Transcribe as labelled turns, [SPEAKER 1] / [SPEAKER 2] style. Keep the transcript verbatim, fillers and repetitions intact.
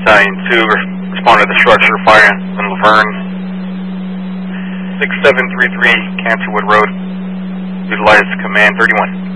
[SPEAKER 1] Battalion two, respond to the structure, fire in Laverne. six seven three three, Canterwood Road. Utilize command thirty-one.